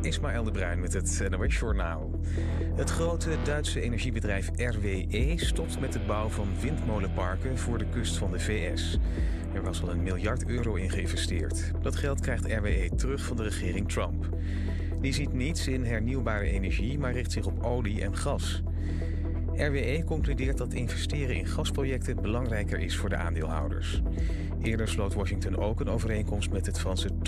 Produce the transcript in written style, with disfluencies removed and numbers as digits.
Ismaël de Bruin met het NOS Journaal. Het grote Duitse energiebedrijf RWE stopt met de bouw van windmolenparken voor de kust van de VS. Er was al €1 miljard in geïnvesteerd. Dat geld krijgt RWE terug van de regering Trump. Die ziet niets in hernieuwbare energie, maar richt zich op olie en gas. RWE concludeert dat investeren in gasprojecten belangrijker is voor de aandeelhouders. Eerder sloot Washington ook een overeenkomst met het Franse